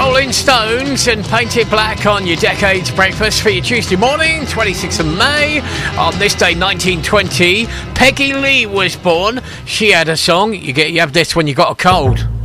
Rolling Stones and Paint It Black on your Decades Breakfast for your Tuesday morning, 26th of May. On this day, 1920, Peggy Lee was born. She had a song. You have this when you got a cold.